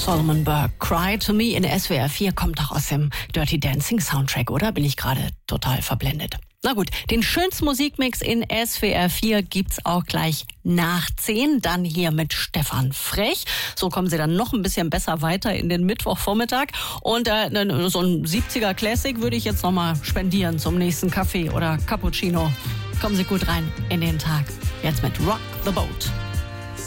Solomon Burke, Cry to Me in SWR 4 kommt doch aus dem Dirty Dancing Soundtrack, oder? Bin ich gerade total verblendet. Na gut, den schönsten Musikmix in SWR 4 gibt's auch gleich nach 10. Dann hier mit Stefan Frech. So kommen Sie dann noch ein bisschen besser weiter in den Mittwochvormittag. Und so ein 70er Classic würde ich jetzt nochmal spendieren zum nächsten Kaffee oder Cappuccino. Kommen Sie gut rein in den Tag. Jetzt mit Rock the Boat.